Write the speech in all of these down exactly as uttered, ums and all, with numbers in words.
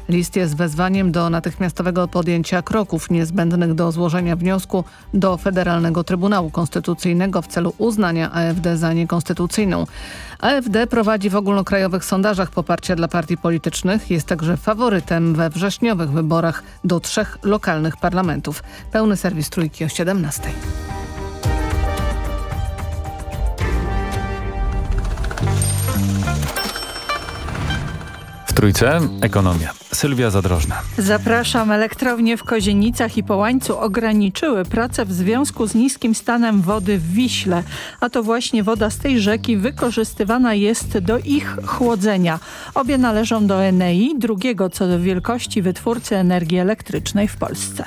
List jest wezwaniem do natychmiastowego podjęcia kroków niezbędnych do złożenia wniosku do Federalnego Trybunału Konstytucyjnego w celu uznania A F D za niekonstytucyjną. A F D prowadzi w ogólnokrajowych sondażach poparcia dla partii politycznych. Jest także faworytem we wrześniowych wyborach do trzech lokalnych parlamentów. Pełny serwis Trójki o siedemnastej. W Trójce ekonomia. Sylwia Zadrożna. Zapraszam. Elektrownie w Kozienicach i Połańcu ograniczyły pracę w związku z niskim stanem wody w Wiśle. A to właśnie woda z tej rzeki wykorzystywana jest do ich chłodzenia. Obie należą do Enei, drugiego co do wielkości wytwórcy energii elektrycznej w Polsce.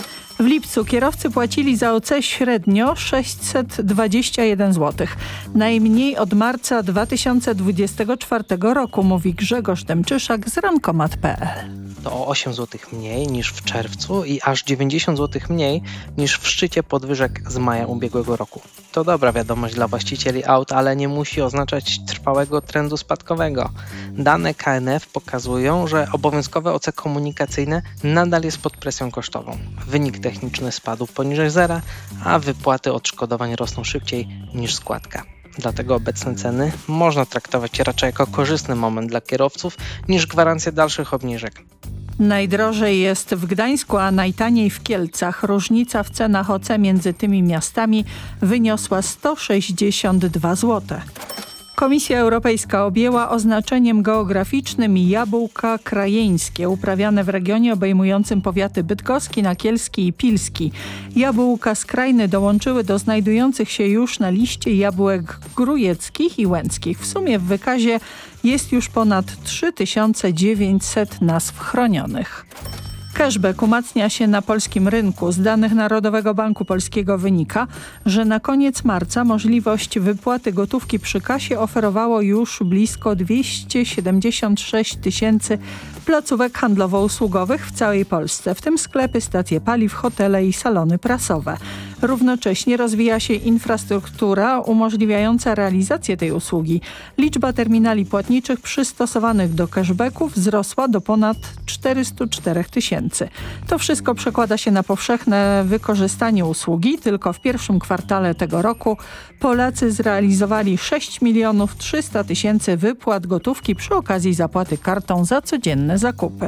W lipcu kierowcy płacili za O C średnio sześćset dwadzieścia jeden złotych. Najmniej od marca dwa tysiące dwudziestego czwartego roku, mówi Grzegorz Demczyszak z rankomat kropka pe el. To o osiem złotych mniej niż w czerwcu i aż dziewięćdziesiąt złotych mniej niż w szczycie podwyżek z maja ubiegłego roku. To dobra wiadomość dla właścicieli aut, ale nie musi oznaczać trwałego trendu spadkowego. Dane K N F pokazują, że obowiązkowe O C komunikacyjne nadal jest pod presją kosztową. Wynik techniczny spadł poniżej zera, a wypłaty odszkodowań rosną szybciej niż składka. Dlatego obecne ceny można traktować raczej jako korzystny moment dla kierowców niż gwarancję dalszych obniżek. Najdrożej jest w Gdańsku, a najtaniej w Kielcach. Różnica w cenach O C między tymi miastami wyniosła sto sześćdziesiąt dwa złote. Komisja Europejska objęła oznaczeniem geograficznym jabłka krajeńskie, uprawiane w regionie obejmującym powiaty bydgoski, nakielski i pilski. Jabłka z Krajny dołączyły do znajdujących się już na liście jabłek grujeckich i łęckich. W sumie w wykazie jest już ponad trzy tysiące dziewięćset nazw chronionych. Cashback umacnia się na polskim rynku. Z danych Narodowego Banku Polskiego wynika, że na koniec marca możliwość wypłaty gotówki przy kasie oferowało już blisko dwieście siedemdziesiąt sześć tysięcy placówek handlowo-usługowych w całej Polsce, w tym sklepy, stacje paliw, hotele i salony prasowe. Równocześnie rozwija się infrastruktura umożliwiająca realizację tej usługi. Liczba terminali płatniczych przystosowanych do cashbacków wzrosła do ponad czterysta cztery tysięcy. To wszystko przekłada się na powszechne wykorzystanie usługi. Tylko w pierwszym kwartale tego roku Polacy zrealizowali sześć milionów trzysta tysięcy wypłat gotówki przy okazji zapłaty kartą za codzienne zakupy.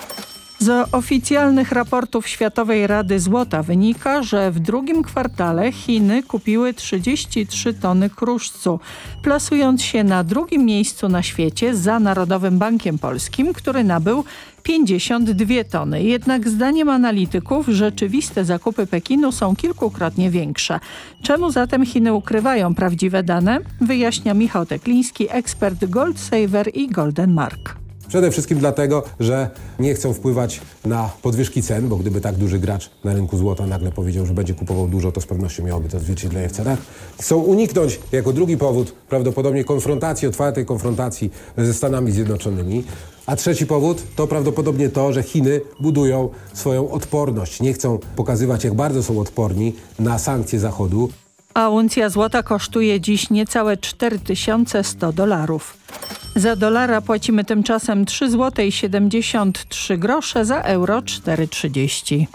Z oficjalnych raportów Światowej Rady Złota wynika, że w drugim kwartale Chiny kupiły trzydzieści trzy tony kruszcu, plasując się na drugim miejscu na świecie za Narodowym Bankiem Polskim, który nabył pięćdziesiąt dwie tony. Jednak zdaniem analityków rzeczywiste zakupy Pekinu są kilkukrotnie większe. Czemu zatem Chiny ukrywają prawdziwe dane? Wyjaśnia Michał Tekliński, ekspert Gold Saver i Golden Mark. Przede wszystkim dlatego, że nie chcą wpływać na podwyżki cen, bo gdyby tak duży gracz na rynku złota nagle powiedział, że będzie kupował dużo, to z pewnością miałoby to odzwierciedlenie w cenach. Chcą uniknąć jako drugi powód prawdopodobnie konfrontacji, otwartej konfrontacji ze Stanami Zjednoczonymi. A trzeci powód to prawdopodobnie to, że Chiny budują swoją odporność. Nie chcą pokazywać, jak bardzo są odporni na sankcje Zachodu. A uncja złota kosztuje dziś niecałe cztery tysiące sto dolarów. Za dolara płacimy tymczasem trzy złote siedemdziesiąt trzy grosze, za euro cztery trzydzieści.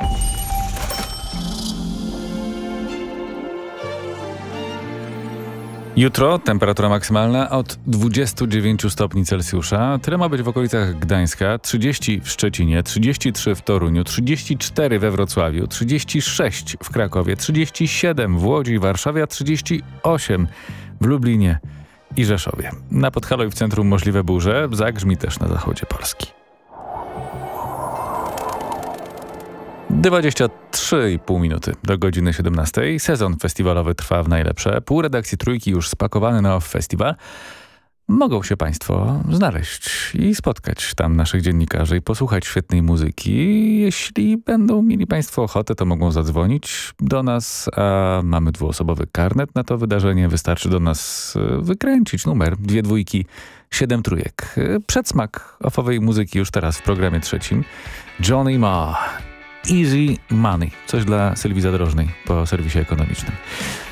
Jutro temperatura maksymalna od dwudziestu dziewięciu stopni Celsjusza. Tyle ma być w okolicach Gdańska, trzydzieści w Szczecinie, trzydzieści trzy w Toruniu, trzydzieści cztery we Wrocławiu, trzydzieści sześć w Krakowie, trzydzieści siedem w Łodzi i Warszawie, a trzydzieści osiem w Lublinie i Rzeszowie. Na Podhalu i w centrum możliwe burze, zagrzmi też na zachodzie Polski. dwadzieścia trzy i pół minuty do godziny siedemnastej. Sezon festiwalowy trwa w najlepsze. Pół redakcji Trójki już spakowany na Off Festival. Mogą się Państwo znaleźć i spotkać tam naszych dziennikarzy i posłuchać świetnej muzyki. Jeśli będą mieli Państwo ochotę, to mogą zadzwonić do nas, a mamy dwuosobowy karnet na to wydarzenie. Wystarczy do nas wykręcić numer dwie dwójki, siedem trójek. Przedsmak offowej muzyki już teraz w programie trzecim. Johnny Marr. Easy Money. Coś dla Sylwii Zadrożnej po serwisie ekonomicznym.